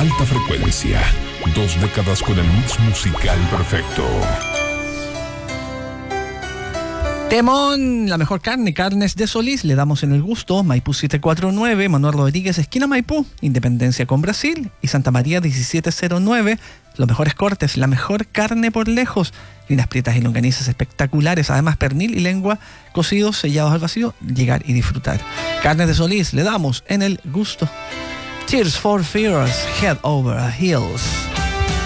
Alta frecuencia. 2 décadas con el mix musical perfecto. Temón, la mejor carne, Carnes de Solís, le damos en el gusto. Maipú 749, Manuel Rodríguez, esquina Maipú, Independencia con Brasil, y Santa María 1709, los mejores cortes, la mejor carne por lejos, y unas prietas y longanizas espectaculares, además pernil y lengua, cocidos, sellados al vacío, llegar y disfrutar. Carnes de Solís, le damos en el gusto. Tears for Fears, Head Over Heels.